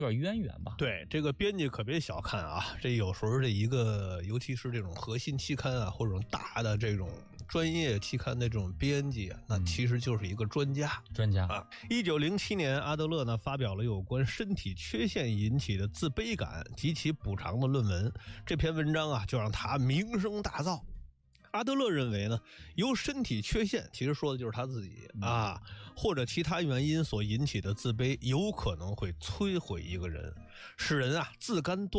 有点渊源吧。 对，这个编辑可别小看啊，这有时候这一个，尤其是这种核心期刊啊，或者大的这种专业期刊的这种编辑啊，那其实就是一个专家。啊！1907年，阿德勒呢发表了有关身体缺陷引起的自卑感及其补偿的论文，这篇文章啊就让他名声大噪。阿德勒认为呢，由身体缺陷，其实说的就是他自己啊，或者其他原因所引起的自卑，有可能会摧毁一个人，使人啊自甘堕